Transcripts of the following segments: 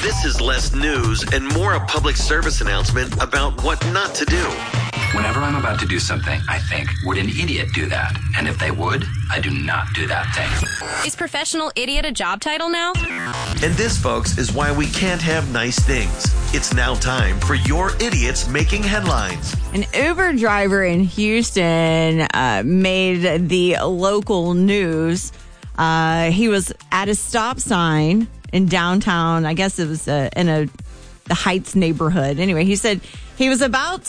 This is less news and more a public service announcement about what not to do. Whenever I'm about to do something, I think, would an idiot do that? And if they would, I do not do that thing. Is professional idiot a job title now? And this, folks, is why we can't have nice things. It's now time for Your Idiots Making Headlines. An Uber driver in Houston made the local news. He was at a stop sign in downtown. I guess it was in the Heights neighborhood. Anyway, he said he was about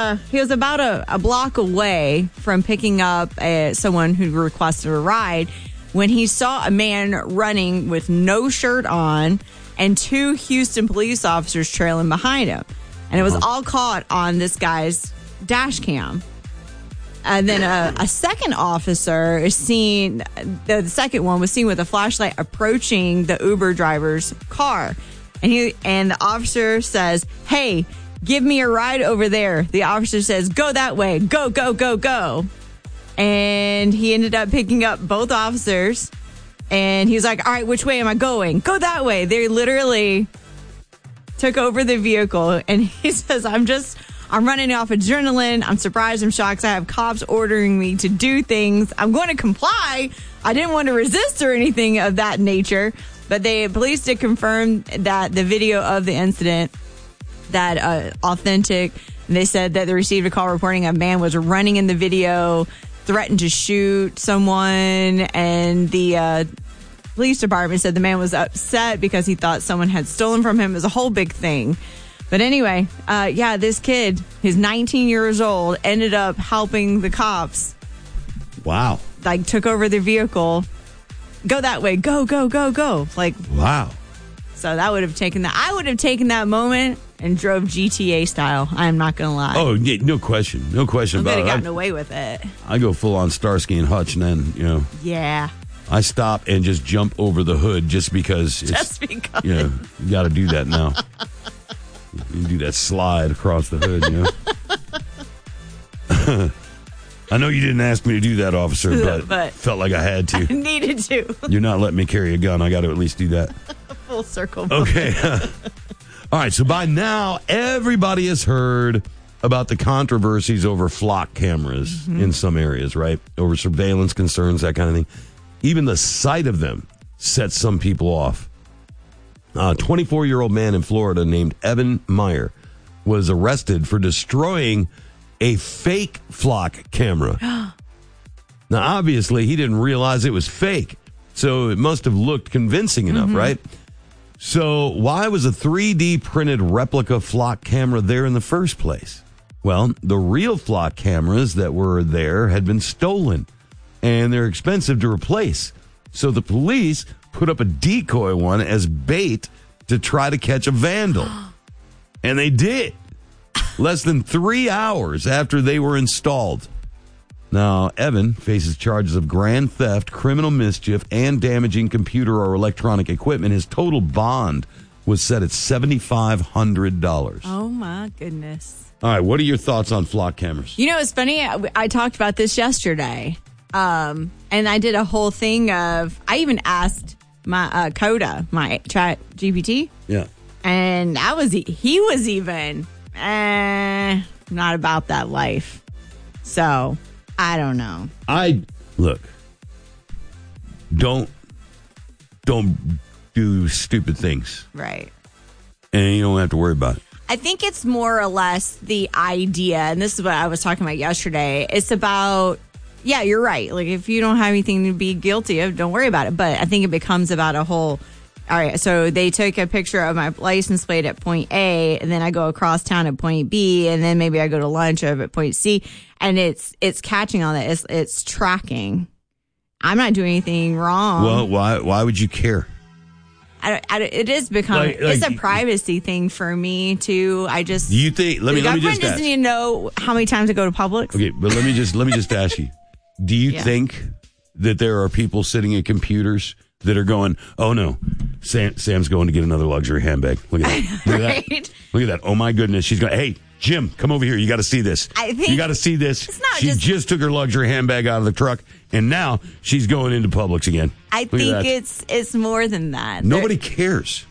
a block away from picking up someone who requested a ride when he saw a man running with no shirt on and two Houston police officers trailing behind him. And it was all caught on this guy's dash cam. And then a second officer is seen, the second one was seen with a flashlight approaching the Uber driver's car. And the officer says, "Hey, give me a ride over there." The officer says, "Go that way. Go, go, go, go." And he ended up picking up both officers. And he was like, "All right, which way am I going?" "Go that way." They literally took over the vehicle. And he says, I'm running off adrenaline. I'm surprised. I'm shocked. I have cops ordering me to do things. I'm going to comply. I didn't want to resist or anything of that nature. But the police did confirm that the video of the incident, that authentic. They said that they received a call reporting a man was running in the video, threatened to shoot someone. And the police department said the man was upset because he thought someone had stolen from him. It was a whole big thing. But anyway, this kid, he's 19 years old, ended up helping the cops. Wow. Took over the vehicle. Go that way. Go, go, go, go. Wow. So that would have taken that. I would have taken that moment and drove GTA style. I'm not going to lie. Oh, yeah, no question. No question about it. I would have gotten away with it. I go full on Starsky and Hutch and then, Yeah. I stop and just jump over the hood just because. You got to do that now. You do that slide across the hood, I know you didn't ask me to do that, officer, but felt like I had to. I needed to. You're not letting me carry a gun. I got to at least do that. Full circle. Okay. All right. So by now, everybody has heard about the controversies over flock cameras in some areas, right? Over surveillance concerns, that kind of thing. Even the sight of them sets some people off. A 24-year-old man in Florida named Evan Meyer was arrested for destroying a fake flock camera. Now, obviously, he didn't realize it was fake, so it must have looked convincing enough, right? So why was a 3D printed replica flock camera there in the first place? Well, the real flock cameras that were there had been stolen, and they're expensive to replace. So the police put up a decoy one as bait to try to catch a vandal. And they did. Less than 3 hours after they were installed. Now, Evan faces charges of grand theft, criminal mischief, and damaging computer or electronic equipment. His total bond was set at $7,500. Oh, my goodness. All right, what are your thoughts on flock cameras? It's funny. I talked about this yesterday. And I did a whole thing of, I even asked my Coda, my chat GPT. Yeah. And he was even not about that life. So, I don't know. Look, don't do stupid things. Right. And you don't have to worry about it. I think it's more or less the idea, and this is what I was talking about yesterday. It's about, yeah, you're right. If you don't have anything to be guilty of, don't worry about it. But I think it becomes about a whole, all right, so they took a picture of my license plate at point A, and then I go across town at point B, and then maybe I go to lunch over at point C, and it's catching on that. It's tracking. I'm not doing anything wrong. Well, why would you care? It is becoming it's a privacy thing for me too. Do you think? Let me just ask. Doesn't even know how many times I go to Publix. Okay, but let me just ask you. Do you think that there are people sitting at computers that are going, "Oh no, Sam's going to get another luxury handbag. Look at that. Look at that. Look at that. Oh my goodness, she's going. Hey, Jim, come over here. You got to see this. You got to see this. She just took her luxury handbag out of the truck, and now she's going into Publix again. I think it's more than that. Nobody cares.